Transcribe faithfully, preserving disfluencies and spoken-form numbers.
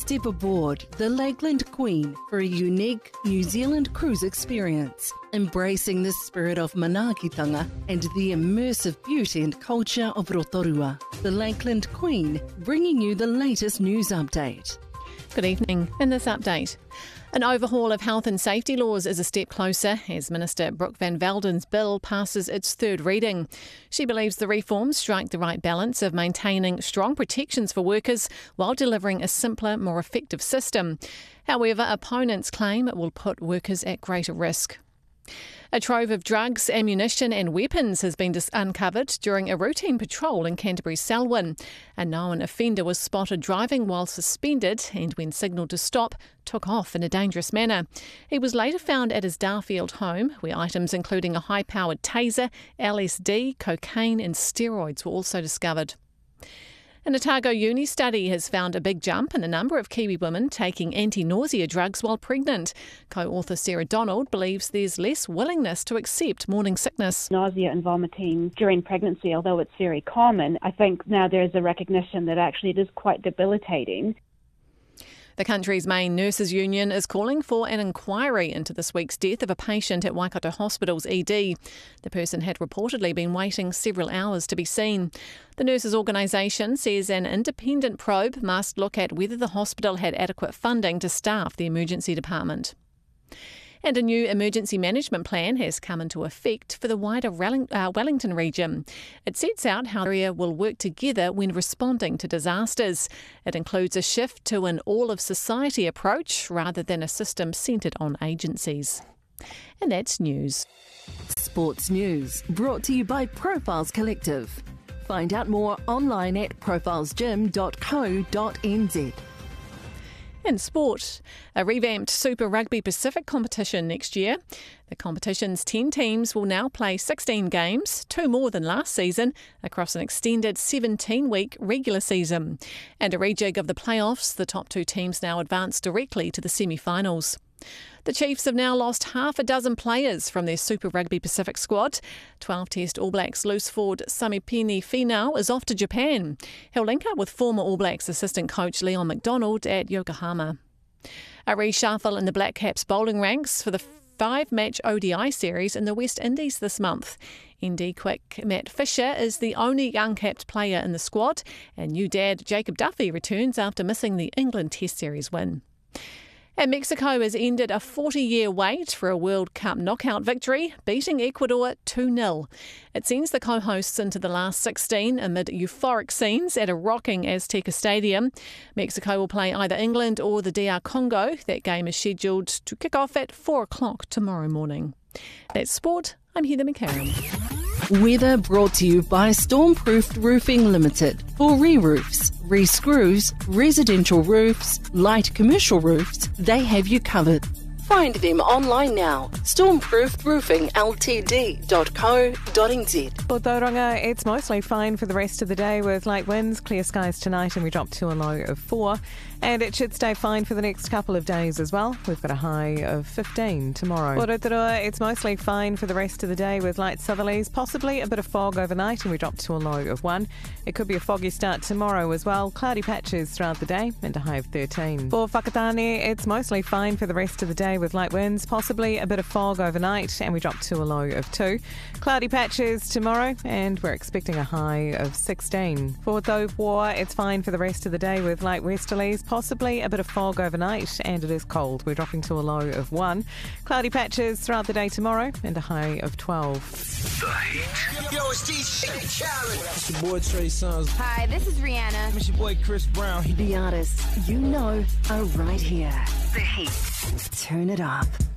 Step aboard the Lakeland Queen for a unique New Zealand cruise experience, embracing the spirit of manaakitanga and the immersive beauty and culture of Rotorua. The Lakeland Queen, bringing you the latest news update. Good evening. In this update, an overhaul of health and safety laws is a step closer as Minister Brooke Van Velden's bill passes its third reading. She believes the reforms strike the right balance of maintaining strong protections for workers while delivering a simpler, more effective system. However, opponents claim it will put workers at greater risk. A trove of drugs, ammunition and weapons has been dis- uncovered during a routine patrol in Canterbury's Selwyn. A known offender was spotted driving while suspended and, when signalled to stop, took off in a dangerous manner. He was later found at his Darfield home, where items including a high-powered taser, L S D, cocaine and steroids were also discovered. An Otago Uni study has found a big jump in the number of Kiwi women taking anti-nausea drugs while pregnant. Co-author Sarah Donald believes there's less willingness to accept morning sickness. Nausea and vomiting during pregnancy, although it's very common, I think now there's a recognition that actually it is quite debilitating. The country's main nurses' union is calling for an inquiry into this week's death of a patient at Waikato Hospital's E D. The person had reportedly been waiting several hours to be seen. The nurses' organisation says an independent probe must look at whether the hospital had adequate funding to staff the emergency department. And a new emergency management plan has come into effect for the wider Wellington region. It sets out how the area will work together when responding to disasters. It includes a shift to an all-of-society approach rather than a system centred on agencies. And that's news. Sports news brought to you by Profiles Collective. Find out more online at profiles gym dot co dot n z. In sport, a revamped Super Rugby Pacific competition next year. The competition's ten teams will now play sixteen games, two more than last season, across an extended seventeen-week regular season. And a rejig of the playoffs, the top two teams now advance directly to the semi-finals. The Chiefs have now lost half a dozen players from their Super Rugby Pacific squad. twelve-test All Blacks loose forward Samipeni Finau is off to Japan. He'll link up with former All Blacks assistant coach Leon McDonald at Yokohama. A reshuffle in the Black Caps bowling ranks for the five-match O D I series in the West Indies this month. N D quick Matt Fisher is the only uncapped player in the squad, and new dad Jacob Duffy returns after missing the England Test series win. And Mexico has ended a forty-year wait for a World Cup knockout victory, beating Ecuador two nil. It sends the co-hosts into the last sixteen amid euphoric scenes at a rocking Azteca Stadium. Mexico will play either England or the D R Congo. That game is scheduled to kick off at four o'clock tomorrow morning. That's sport. I'm Heather McCarron. Weather brought to you by Stormproofed Roofing Limited. For re-roofs, re-screws, residential roofs, light commercial roofs, they have you covered. Find them online now. stormproofed roofing l t d dot co dot n z. For Tauranga, it's mostly fine for the rest of the day with light winds, clear skies tonight, and we drop to a low of four. And it should stay fine for the next couple of days as well. We've got a high of fifteen tomorrow. For Rotorua, it's mostly fine for the rest of the day with light southerlies, possibly a bit of fog overnight, and we drop to a low of one. It could be a foggy start tomorrow as well. Cloudy patches throughout the day and a high of thirteen. For Whakatane, it's mostly fine for the rest of the day with light winds, possibly a bit of fog overnight, and we drop to a low of two. Cloudy patches tomorrow, and we're expecting a high of sixteen. For Taupo, it's fine for the rest of the day with light westerlies, possibly a bit of fog overnight, and it is cold. We're dropping to a low of one. Cloudy patches throughout the day tomorrow, and a high of twelve. The Heat. Yo, it's D J Khaled. It's your boy Trey Songz. Hi, this is Rihanna. It's your boy Chris Brown. The artists you know are right here. The Heat. Turn it up.